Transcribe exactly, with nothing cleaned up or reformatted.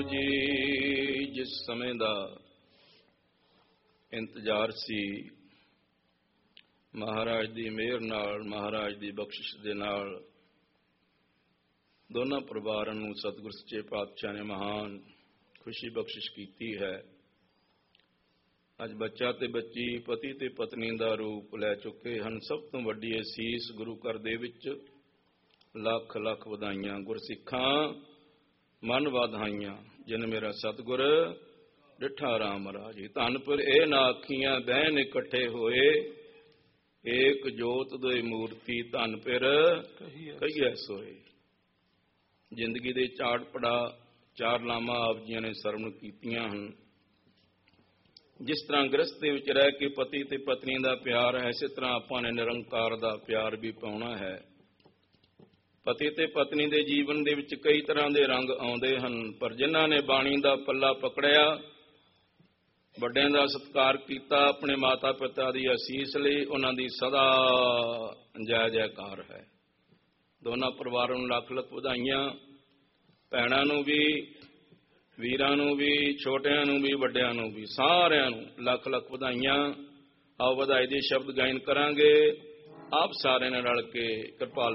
ਜੀ ਜਿਸ ਸਮੇਂ ਦਾ ਇੰਤਜ਼ਾਰ ਸੀ, ਮਹਾਰਾਜ ਦੀ ਮਿਹਰ ਨਾਲ, ਮਹਾਰਾਜ ਦੀ ਬਖਸ਼ਿਸ਼ ਦੇ ਨਾਲ ਦੋਨਾਂ ਪਰਿਵਾਰਾਂ ਨੂੰ ਸਤਿਗੁਰ ਸੱਚੇ ਪਾਤਸ਼ਾਹ ਨੇ ਮਹਾਨ ਖੁਸ਼ੀ ਬਖਸ਼ਿਸ਼ ਕੀਤੀ ਹੈ। ਅੱਜ ਬੱਚਾ ਤੇ ਬੱਚੀ ਪਤੀ ਤੇ ਪਤਨੀ ਦਾ ਰੂਪ ਲੈ ਚੁੱਕੇ ਹਨ। ਸਭ ਤੋਂ ਵੱਡੀ ਅਸੀਸ ਗੁਰੂ ਘਰ ਦੇ ਵਿੱਚ ਲੱਖ ਲੱਖ ਵਧਾਈਆਂ। ਗੁਰਸਿੱਖਾਂ ਮਨ ਵਧਾਈਆਂ, ਜਿਨ ਮੇਰਾ ਸਤਿਗੁਰ ਡਿਠਾ ਰਾਮ ਰਾਜੇ। ਧੰਨਪੁਰ ਇਹ ਨਾ ਆਖੀਆਂ ਬਹਿਨ ਇਕੱਠੇ ਹੋਏ, ਏਕ ਜੋਤ ਦੋਇ ਮੂਰਤੀ ਧੰਨ ਪਿਰ ਕਹੀਐ ਸੋਏ। ਜ਼ਿੰਦਗੀ ਦੇ ਚਾੜ ਪੜਾ ਚਾਰ ਲਾਵਾਂ ਆਪ ਜੀਆਂ ਨੇ ਸਰਵਣ ਕੀਤੀਆਂ ਹਨ। ਜਿਸ ਤਰ੍ਹਾਂ ਗ੍ਰਸਤ ਦੇ ਵਿੱਚ ਰਹਿ ਕੇ ਪਤੀ ਤੇ ਪਤਨੀ ਦਾ ਪਿਆਰ ਹੈ, ਇਸੇ ਤਰ੍ਹਾਂ ਆਪਾਂ ਨੇ ਨਿਰੰਕਾਰ ਦਾ ਪਿਆਰ ਵੀ ਪਾਉਣਾ ਹੈ। ਪਤੀ ਤੇ ਪਤਨੀ ਦੇ ਜੀਵਨ ਦੇ ਵਿੱਚ ਕਈ ਤਰ੍ਹਾਂ ਦੇ ਰੰਗ ਆਉਂਦੇ ਹਨ, ਪਰ ਜਿਨ੍ਹਾਂ ਨੇ ਬਾਣੀ ਦਾ ਪੱਲਾ ਪਕੜਿਆ, ਵੱਡਿਆਂ ਦਾ ਸਤਿਕਾਰ ਕੀਤਾ, ਆਪਣੇ ਮਾਤਾ ਪਿਤਾ ਦੀ ਅਸੀਸ ਲਈ, ਉਹਨਾਂ ਦੀ ਸਦਾ ਜੈ ਜੈਕਾਰ ਹੈ। ਦੋਨਾਂ ਪਰਿਵਾਰਾਂ ਨੂੰ ਲੱਖ ਲੱਖ ਵਧਾਈਆਂ। ਭੈਣਾਂ ਨੂੰ ਵੀ, ਵੀਰਾਂ ਨੂੰ ਵੀ, ਛੋਟਿਆਂ ਨੂੰ ਵੀ, ਵੱਡਿਆਂ ਨੂੰ ਵੀ, ਸਾਰਿਆਂ ਨੂੰ ਲੱਖ ਲੱਖ ਵਧਾਈਆਂ। ਆਓ ਵਧਾਈ ਦੇ ਸ਼ਬਦ ਗਾਇਨ ਕਰਾਂਗੇ। ਆਪ ਸਾਰਿਆਂ ਨੇ ਰਲ ਕੇ ਕਿਰਪਾਲ